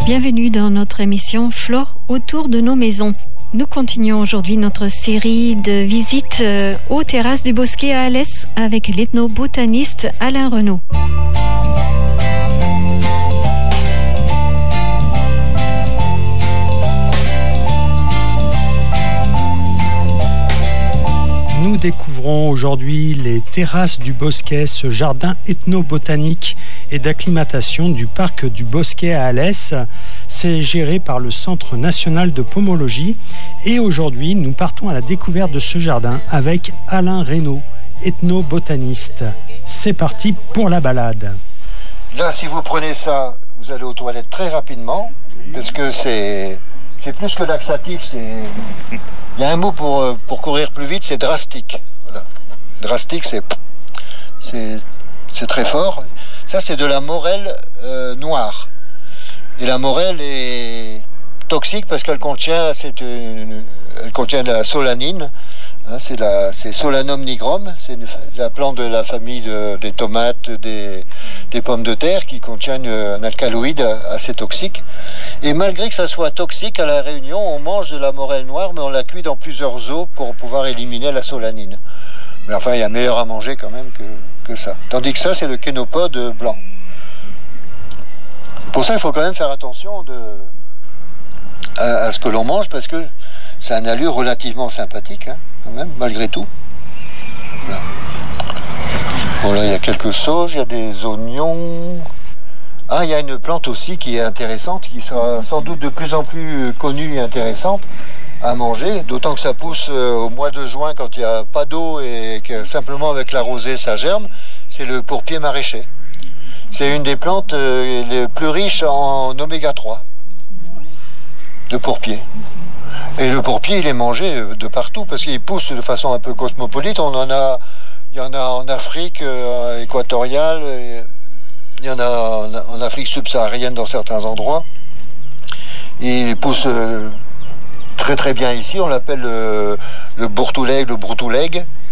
Bienvenue dans notre émission Flore autour de nos maisons. Nous continuons aujourd'hui notre série de visites aux terrasses du Bosquet à Alès avec l'ethnobotaniste Alain Renaud. Nous découvrons aujourd'hui les terrasses du Bosquet, ce jardin ethnobotanique et d'acclimatation du parc du Bosquet à Alès. C'est géré par le Centre national de pomologie. Et aujourd'hui, nous partons à la découverte de ce jardin avec Alain Renaud, ethnobotaniste. C'est parti pour la balade. Là, si vous prenez ça, vous allez aux toilettes très rapidement, parce que c'est plus que laxatif. Il y a un mot pour courir plus vite, c'est drastique. Voilà. Drastique, c'est très fort. Ça, c'est de la morelle noire. Et la morelle est toxique parce qu'elle contient, elle contient de la solanine. Hein, c'est Solanum nigrum. C'est la plante de la famille des tomates, des pommes de terre qui contiennent un alcaloïde assez toxique. Et malgré que ça soit toxique, à La Réunion, on mange de la morelle noire, mais on la cuit dans plusieurs eaux pour pouvoir éliminer la solanine. Mais enfin, il y a meilleur à manger quand même que ça. Tandis que ça, c'est le kénopode blanc. Pour ça, il faut quand même faire attention à ce que l'on mange, parce que c'est un allure relativement sympathique, hein, quand même, malgré tout. Voilà. Bon, là, il y a quelques sauges, il y a des oignons. Ah, il y a une plante aussi qui est intéressante, qui sera sans doute de plus en plus connue et intéressante à manger, d'autant que ça pousse au mois de juin quand il n'y a pas d'eau et que simplement avec la rosée ça germe. C'est le pourpier maraîcher. C'est une des plantes les plus riches en oméga 3, le pourpier. Et le pourpier, il est mangé de partout parce qu'il pousse de façon un peu cosmopolite. Il y en a en Afrique équatoriale, il y en a en Afrique subsaharienne dans certains endroits. Il pousse très très bien ici. On l'appelle le bourtouleg, le broutouleg.